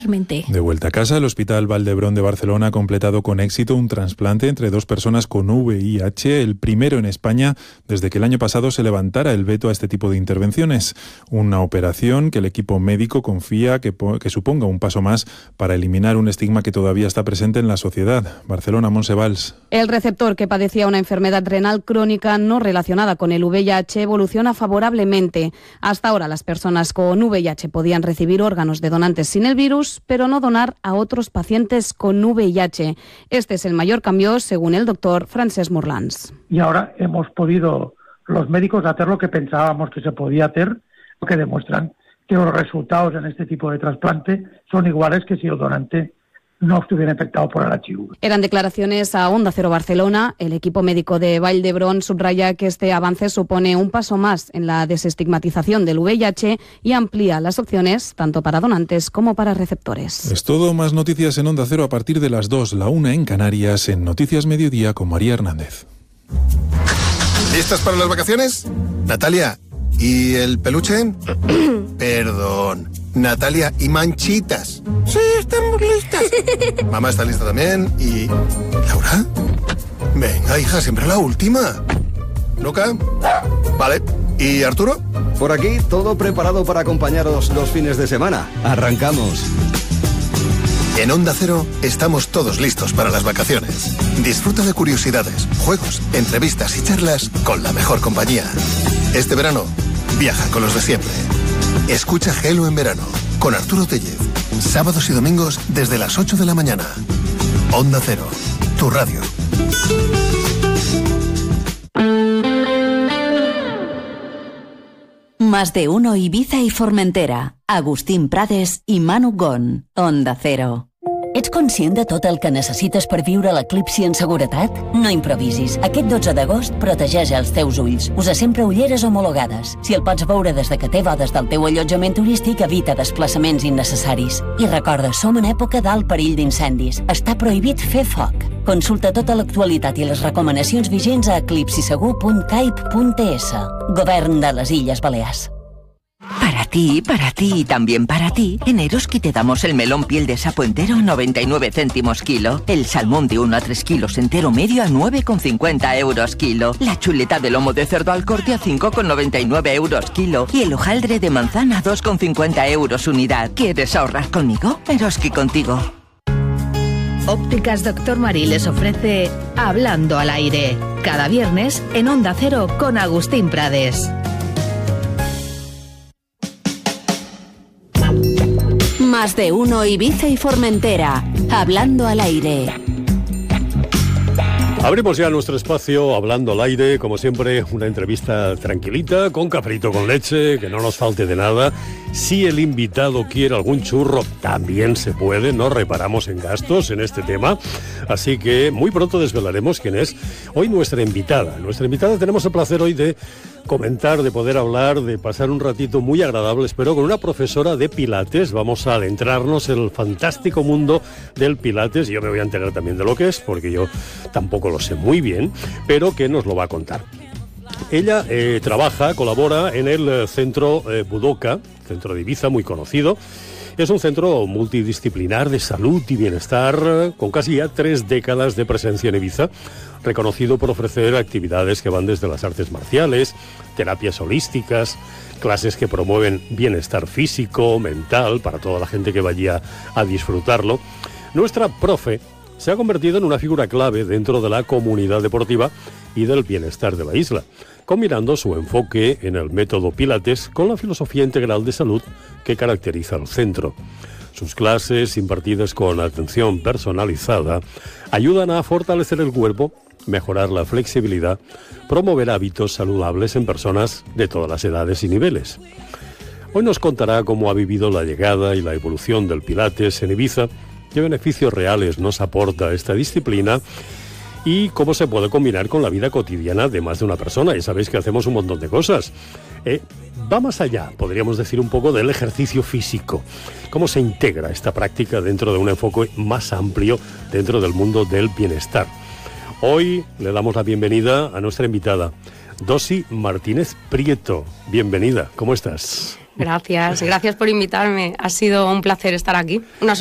De vuelta a casa, el Hospital Vall d'Hebron de Barcelona ha completado con éxito un trasplante entre dos personas con VIH, el primero en España desde que el año pasado se levantara el veto a este tipo de intervenciones. Una operación que el equipo médico confía que suponga un paso más para eliminar un estigma que todavía está presente en la sociedad. Barcelona, Montse Valls. El receptor, que padecía una enfermedad renal crónica no relacionada con el VIH, evoluciona favorablemente. Hasta ahora las personas con VIH podían recibir órganos de donantes sin el virus, pero no donar a otros pacientes con VIH. Este es el mayor cambio, según el doctor Francesc Morlans. Y ahora hemos podido los médicos hacer lo que pensábamos que se podía hacer, lo que demuestran que los resultados en este tipo de trasplante son iguales que si el donante no estuviera infectado por el HIV. Eran declaraciones a Onda Cero Barcelona. El equipo médico de Vall d'Hebron subraya que este avance supone un paso más en la desestigmatización del VIH y amplía las opciones tanto para donantes como para receptores. Es todo, más noticias en Onda Cero a partir de las 2, la 1 en Canarias, en Noticias Mediodía con María Hernández. ¿Listas para las vacaciones? Natalia, ¿y el peluche? Perdón. Natalia, ¿y manchitas? Sí, estamos listas. Mamá está lista también. ¿Y Laura? Venga, hija, siempre la última. ¿Luca? Vale. ¿Y Arturo? Por aquí, todo preparado para acompañaros los fines de semana. Arrancamos. En Onda Cero estamos todos listos para las vacaciones. Disfruta de curiosidades, juegos, entrevistas y charlas con la mejor compañía. Este verano, viaja con los de siempre. Escucha Gelo en verano, con Arturo Tellez. Sábados y domingos desde las 8 de la mañana. Onda Cero, tu radio. Más de uno Ibiza i Formentera. Agustín Prades i Manu Gon. Onda Cero. Ets conscient de tot el que necessites per viure l'eclipsi en seguretat? No improvisis. Aquest 12 d'agost protegeix els teus ulls. Usa sempre ulleres homologades. Si el pots veure des de que té bodes del teu allotjament turístic, evita desplaçaments innecessaris. I recorda, som en època d'alt perill d'incendis. Està prohibit fer foc. Consulta tota l'actualitat i les recomanacions vigents a eclipsisegur.caip.es. Govern de les Illes Balears. Para ti y también para ti, en Eroski te damos el melón piel de sapo entero a 99 céntimos kilo, el salmón de 1 a 3 kilos entero medio a 9,50 euros kilo, la chuleta de lomo de cerdo al corte a 5,99 euros kilo y el hojaldre de manzana a 2,50 euros unidad. ¿Quieres ahorrar conmigo? Eroski contigo. Ópticas Doctor Marí les ofrece Hablando al Aire, cada viernes en Onda Cero con Agustín Prades. Más de uno Ibiza y Formentera. Hablando al Aire. Abrimos ya nuestro espacio Hablando al Aire, como siempre, una entrevista tranquilita, con cafelito con leche, que no nos falte de nada. Si el invitado quiere algún churro, también se puede, no reparamos en gastos en este tema. Así que muy pronto desvelaremos quién es hoy nuestra invitada. Nuestra invitada, tenemos el placer hoy de comentar, de poder hablar, de pasar un ratito muy agradable, espero, con una profesora de Pilates. Vamos a adentrarnos en el fantástico mundo del Pilates. Yo me voy a enterar también de lo que es, porque yo tampoco lo sé muy bien, pero que nos lo va a contar. Ella colabora en el centro Budoka, centro de Ibiza, muy conocido. Es un centro multidisciplinar de salud y bienestar con casi ya 3 décadas de presencia en Ibiza, reconocido por ofrecer actividades que van desde las artes marciales, terapias holísticas, clases que promueven bienestar físico, mental, para toda la gente que vaya a disfrutarlo. Nuestra profe se ha convertido en una figura clave dentro de la comunidad deportiva y del bienestar de la isla, combinando su enfoque en el método Pilates con la filosofía integral de salud que caracteriza al centro. Sus clases, impartidas con atención personalizada, ayudan a fortalecer el cuerpo, mejorar la flexibilidad, promover hábitos saludables en personas de todas las edades y niveles. Hoy nos contará cómo ha vivido la llegada y la evolución del Pilates en Ibiza, qué beneficios reales nos aporta esta disciplina y cómo se puede combinar con la vida cotidiana de más de una persona. Ya sabéis que hacemos un montón de cosas. Va más allá, podríamos decir, un poco del ejercicio físico. ¿Cómo se integra esta práctica dentro de un enfoque más amplio dentro del mundo del bienestar? Hoy le damos la bienvenida a nuestra invitada, Dosi Martínez Prieto. Bienvenida, ¿cómo estás? Gracias por invitarme. Ha sido un placer estar aquí. Una